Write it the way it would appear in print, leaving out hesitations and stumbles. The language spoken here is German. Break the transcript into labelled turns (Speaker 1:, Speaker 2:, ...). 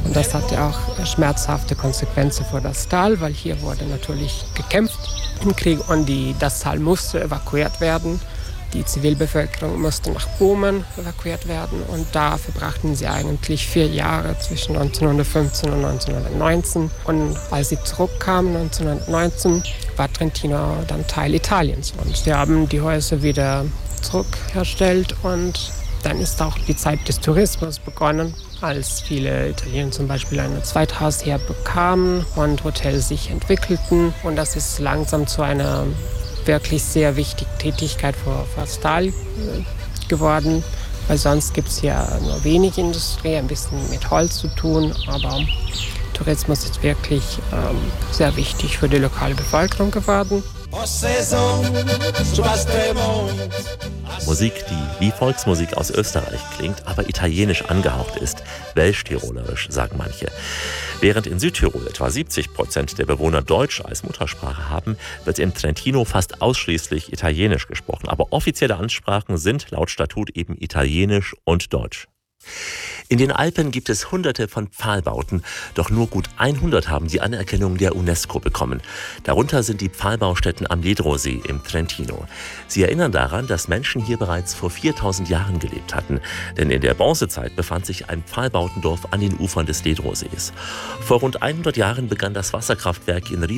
Speaker 1: Und das hatte auch schmerzhafte Konsequenzen für das Tal, weil hier wurde natürlich gekämpft im Krieg und das Tal musste evakuiert werden. Die Zivilbevölkerung musste nach Böhmen evakuiert werden und da verbrachten sie eigentlich 4 Jahre zwischen 1915 und 1919. Und als sie zurückkamen 1919, war Trentino dann Teil Italiens. Und sie haben die Häuser wieder zurückhergestellt und dann ist auch die Zeit des Tourismus begonnen, als viele Italiener zum Beispiel ein Zweithaus hier bekamen und Hotels sich entwickelten. Und das ist langsam zu einer wirklich sehr wichtige Tätigkeit für das Tal geworden, weil sonst gibt es hier nur wenig Industrie, ein bisschen mit Holz zu tun, aber Tourismus ist wirklich sehr wichtig für die lokale Bevölkerung geworden.
Speaker 2: Musik, die wie Volksmusik aus Österreich klingt, aber italienisch angehaucht ist, welsch-tirolerisch, sagen manche. Während in Südtirol etwa 70% der Bewohner Deutsch als Muttersprache haben, wird in Trentino fast ausschließlich Italienisch gesprochen. Aber offizielle Ansprachen sind laut Statut eben Italienisch und Deutsch. In den Alpen gibt es hunderte von Pfahlbauten, doch nur gut 100 haben die Anerkennung der UNESCO bekommen. Darunter sind die Pfahlbaustätten am Ledrosee im Trentino. Sie erinnern daran, dass Menschen hier bereits vor 4000 Jahren gelebt hatten. Denn in der Bronzezeit befand sich ein Pfahlbautendorf an den Ufern des Ledrosees. Vor rund 100 Jahren begann das Wasserkraftwerk in